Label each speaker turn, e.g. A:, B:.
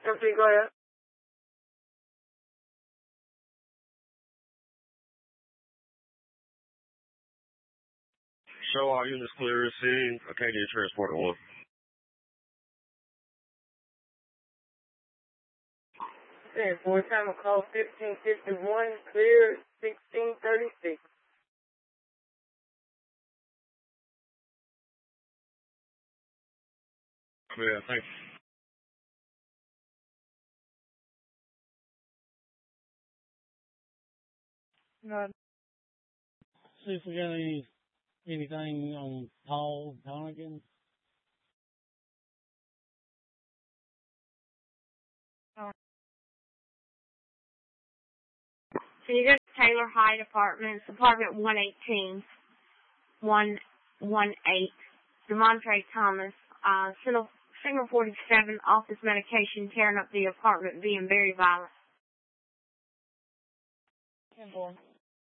A: Okay, go ahead.
B: Show all units clear scene. Acadia Transporter 1.
A: Yeah, for time of call 1551, clear 1636.
B: Yeah, thanks.
C: See if we got anything on Paul Connigan.
D: Can you go to Taylor Hyde Apartments, apartment 118, 118, DeMontre Thomas, signal 47, office medication, tearing up the apartment, being very violent.
E: 10-4.